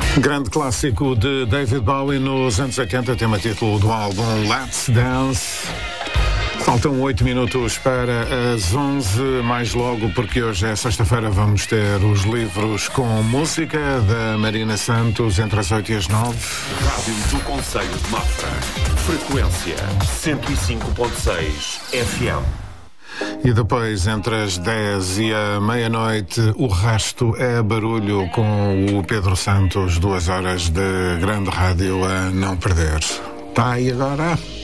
Grande clássico de David Bowie nos anos 80, tema título do álbum Let's Dance. Faltam 8 minutos para as 11, mais logo, porque hoje é sexta-feira, vamos ter os livros com música da Marina Santos entre as 8 e as 9. Rádio do Concelho de Mafra. Frequência 105.6 FM. E depois, entre as 10 e a meia-noite, o resto é barulho com o Pedro Santos, 2 horas de grande rádio a não perder. Tá aí agora?